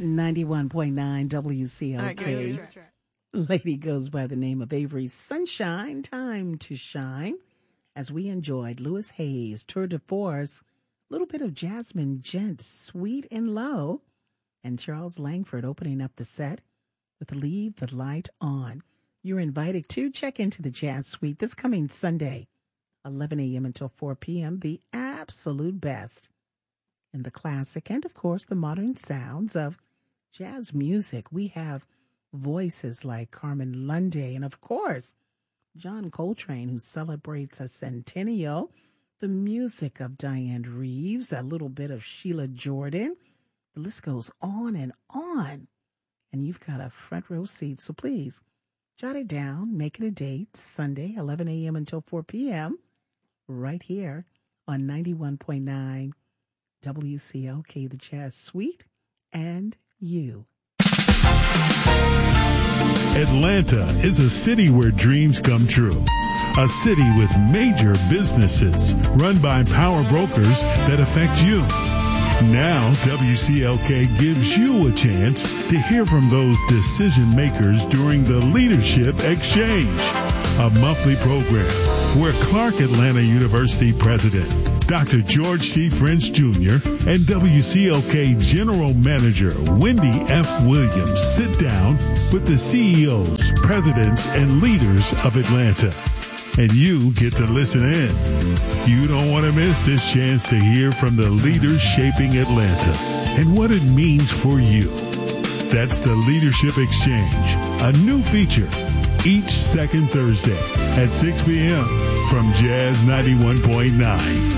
91.9 WCLK. All right, Lady goes by the name of Avery Sunshine. Time to shine. As we enjoyed Louis Hayes, Tour de Force, a little bit of Jasmine Gent, Sweet and Low, and Charles Langford opening up the set with Leave the Light On. You're invited to check into the Jazz Suite this coming Sunday, 11 a.m. until 4 p.m., the absolute best in the classic and, of course, the modern sounds of jazz music. We have voices like Carmen Lundy and, of course, John Coltrane, who celebrates a centennial, the music of Diane Reeves, a little bit of Sheila Jordan. The list goes on. And you've got a front row seat, so please jot it down, make it a date, Sunday, 11 a.m. until 4 p.m., right here on 91.9 WCLK, the Jazz Suite, and you. Atlanta is a city where dreams come true. A city with major businesses run by power brokers that affect you. Now, WCLK gives you a chance to hear from those decision makers during the Leadership Exchange, a monthly program where Clark Atlanta University President Dr. George C. French Jr. and WCLK General Manager Wendy F. Williams sit down with the CEOs, presidents, and leaders of Atlanta. And you get to listen in. You don't want to miss this chance to hear from the leaders shaping Atlanta and what it means for you. That's the Leadership Exchange, a new feature each second Thursday at 6 p.m. from Jazz 91.9.